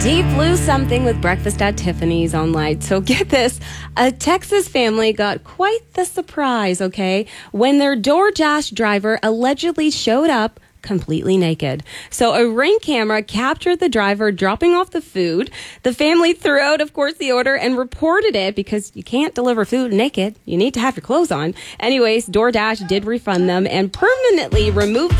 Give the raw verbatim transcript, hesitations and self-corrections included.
Deep Blue Something with Breakfast at Tiffany's online. So get this, a Texas family got quite the surprise, okay, when their DoorDash driver allegedly showed up completely naked. So a Ring camera captured the driver dropping off the food. The family threw out, of course, the order and reported it because you can't deliver food naked. You need to have your clothes on. Anyways, DoorDash did refund them and permanently removed